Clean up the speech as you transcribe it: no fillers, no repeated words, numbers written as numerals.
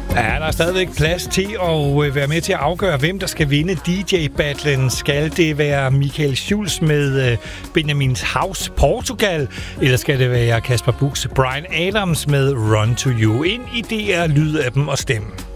Ja, der er stadigvæk plads til at være med til at afgøre, hvem der skal vinde DJ-battlen. Skal det være Michael Schulz med Benjamin's House Portugal, eller skal det være Kasper Buchs Bryan Adams med Run to You? Ind i DR Lyd af dem og stemme.